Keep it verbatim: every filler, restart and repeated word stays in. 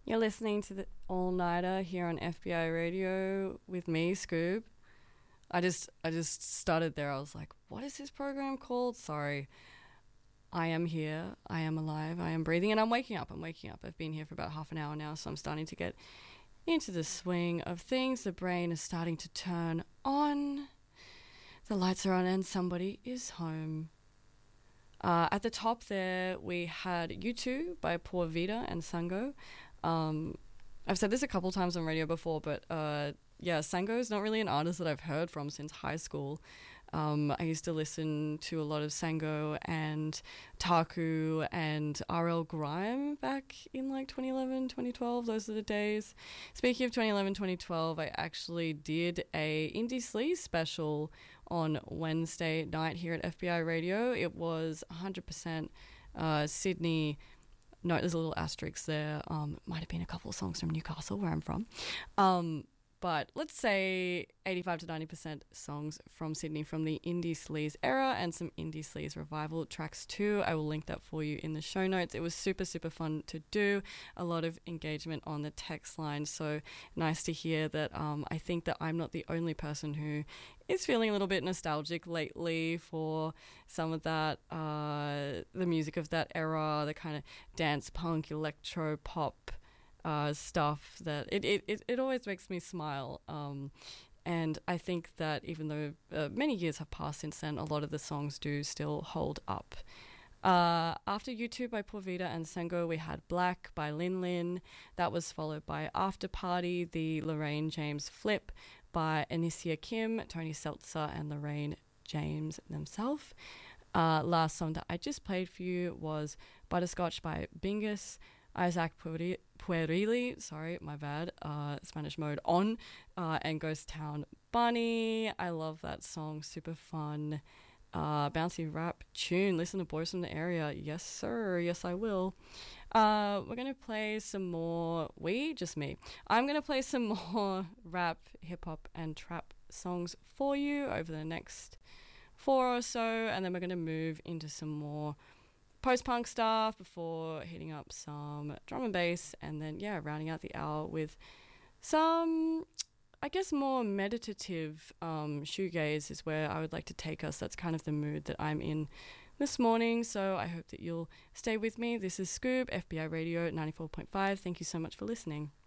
You're listening to the All Nighter here on F B I Radio with me, Scoob. I just I just started there. I was like, what is this program called? Sorry. I am here. I am alive. I am breathing, and I'm waking up. I'm waking up. I've been here for about half an hour now, so I'm starting to get into the swing of things. The brain is starting to turn on. The lights are on, and somebody is home. Uh, at the top there, we had U two by Pura Vida and Sango. Um, I've said this a couple times on radio before, but uh, yeah, Sango is not really an artist that I've heard from since high school. Um, I used to listen to a lot of Sango and Taku and R L Grime back in like twenty eleven, twenty twelve. Those are the days. Speaking of twenty eleven, twenty twelve, I actually did a Indie Sleaze special on Wednesday night here at F B I Radio. It was one hundred percent uh, Sydney. No, there's a little asterisk there. Um, it might have been a couple of songs from Newcastle, where I'm from. Um, but let's say eighty-five to ninety percent songs from Sydney from the Indie Sleaze era and some Indie Sleaze revival tracks too. I will link that for you in the show notes. It was super, super fun to do. A lot of engagement on the text line. So nice to hear that. Um, I think that I'm not the only person who is feeling a little bit nostalgic lately for some of that, uh, the music of that era, the kind of dance punk, electro pop uh, stuff that it, it, it, it always makes me smile. Um, and I think that even though uh, many years have passed since then, a lot of the songs do still hold up. Uh, after U two by Pura Vida and Sango, we had Black by Lin Lin. That was followed by After Party, the Lorraine James Flip by Anicia Kim, Tony Seltzer, and Lorraine James themselves. Uh, last song that I just played for you was Butterscotch by Bingus, Isaac Puerili, sorry, my bad, uh, Spanish mode on, uh, and Ghost Town Bunny. I love that song, super fun. Uh, bouncy rap tune. Listen to Boys from the Area. Yes, sir. Yes, I will. Uh, we're going to play some more. We, just me. I'm going to play some more rap, hip hop, and trap songs for you over the next four or so, and then we're going to move into some more post-punk stuff before hitting up some drum and bass, and then yeah, rounding out the hour with some, I guess, more meditative um, shoegaze is where I would like to take us. That's kind of the mood that I'm in this morning, so I hope that you'll stay with me. This is Scoob, F B I Radio ninety-four point five. Thank you so much for listening.